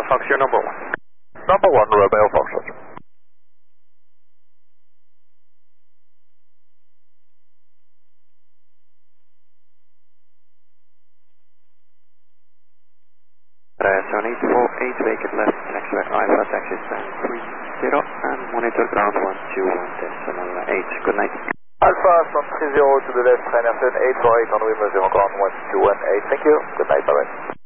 Fox, you're number 1. Number 1, Romeo Foxtrot. So 848, vacant left, taxiway Alpha, taxi stand 30, and monitor ground 121.8. Good night. Alpha from 30 to the left, Ryanair 848 on Wimbledon, ground 121.8. Thank you. Good night, bye-bye.